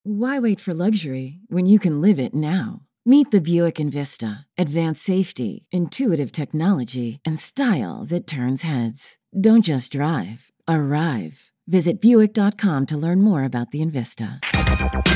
Why wait for luxury when you can live it now? Meet the Buick Envista. Advanced safety, intuitive technology, and style that turns heads. Don't just drive, arrive. Visit Buick.com to learn more about the Envista.